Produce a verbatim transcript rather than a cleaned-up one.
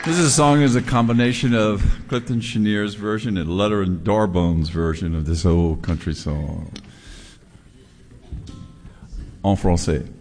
This is a song is a combination of Clifton Cheniere's version and Letter and Darbone's version of this old country song. En français.